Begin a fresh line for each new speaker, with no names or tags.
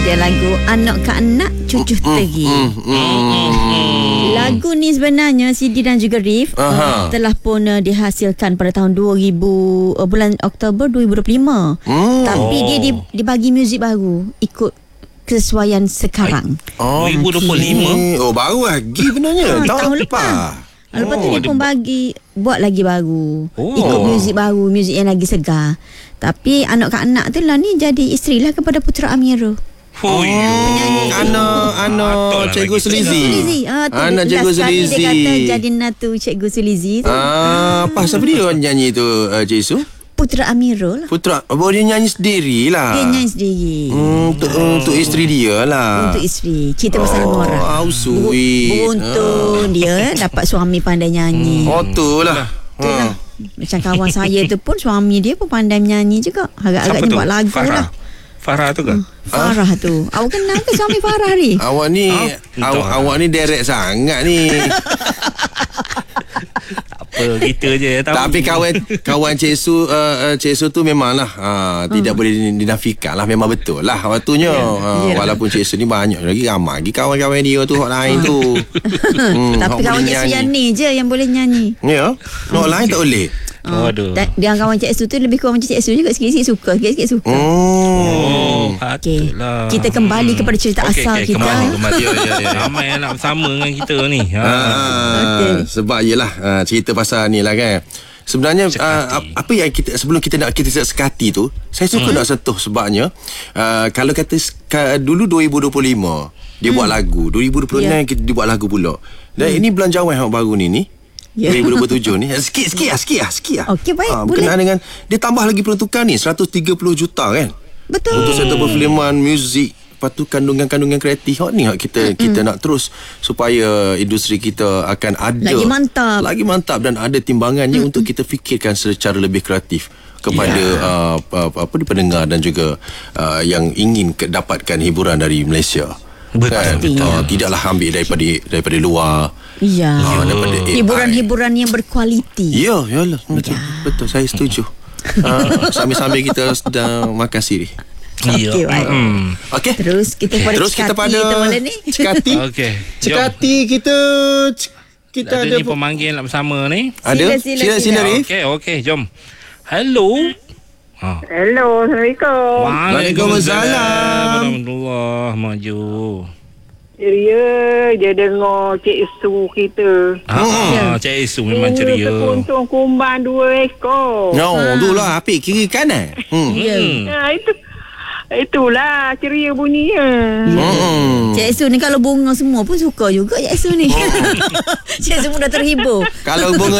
dia lagu Anak ke Anak Cucu Teri. Lagu ni sebenarnya CD dan juga Rif telah pun dihasilkan pada tahun 2000 bulan Oktober 2025. Tapi dia dibagi muzik baru ikut kesesuaian sekarang.
2025. Oh, baru lagi benarnya.
Tahun lepas. Lepas tu dia pun buat lagi baru. Ikut muzik baru, muzik yang lagi segar. Tapi Anak ke Anak tu lah ni jadi isteri lah kepada Putra Amirul.
Anak Cikgu Sulizi. Anak Cikgu Sulizi.
Dia kata jadi natu Cikgu Sulizi tu.
Apa siapa dia nyanyi tu, Cik Su?
Putra Amirul.
Putra, dia nyanyi sendiri lah.
Dia nyanyi sendiri.
Untuk isteri dia lah.
Untuk isteri. Cerita pasal orang. Beruntung dia dapat suami pandai nyanyi.
Tu lah.
Macam kawan saya tu pun suami dia pun pandai menyanyi juga. Agak-agaknya buat lagu lah.
Farah tu ke?
Farah tu. Awak kenal ke suami Farah ni?
Awak ni direct sangat ni.
Kita je tahu.
Tapi kawan Cik Su tu memanglah tidak boleh dinafikan lah, memang betul lah waktunya. Walaupun Cik Su ni banyak lagi, ramai lagi kawan-kawan dia tu hak lain tu.
Tapi kawan Cik Su yang ni je yang boleh nyanyi.
Ya. Hak lain tak boleh.
Dia kawan Cik Su tu lebih kurang macam Cik Su juga, sikit-sikit suka. Okay. Kita kembali kepada cerita asal kita.
Kembali. Ramai yang nak bersama dengan kita ni.
Sebab yelah cerita pasal ni lah kan. Sebenarnya apa yang kita sebelum kita nak sekati tu, saya suka nak sentuh sebabnya kalau kata dulu 2025 dia buat lagu, 2026 dia buat lagu pula. Dan ini belanjawan yang baru ni 2027 ni sikit lah.
Okey, baik, boleh.
Berkenaan dengan dia tambah lagi peruntukan ni 130 juta kan.
Betul.
Untuk sektor perfilman, muzik, lepas tu kandungan kreatif ni kita nak terus supaya industri kita akan ada lagi mantap dan ada timbangannya untuk kita fikirkan secara lebih kreatif kepada pendengar dan juga yang ingin dapatkan hiburan dari Malaysia. Kan? Tidaklah ambil daripada luar.
Hiburan-hiburan yang berkualiti.
Yalah. Betul, saya setuju. Sambil-sambil kita sedang makan sirih. Okey.
Terus kita pada
Cekati.
Okey.
Cekati kita
ada ni pemanggil nak bersama ni.
Ada. Sila Rif.
Okey, jom. Hello.
Hello, Assalamualaikum.
Waalaikumsalam.
Alhamdulillah, maju.
Ceria dia dengar Cik Su kita.
Cik Su memang ceria.
Sekuntung kumbang 2 ekor.
Tu lah apik kiri kanan.
Itulah ceria bunyinya.
Cik Su ni kalau bunga semua pun suka juga Cik Su ni. Cik Su pun dah terhibur.
Kalau bunga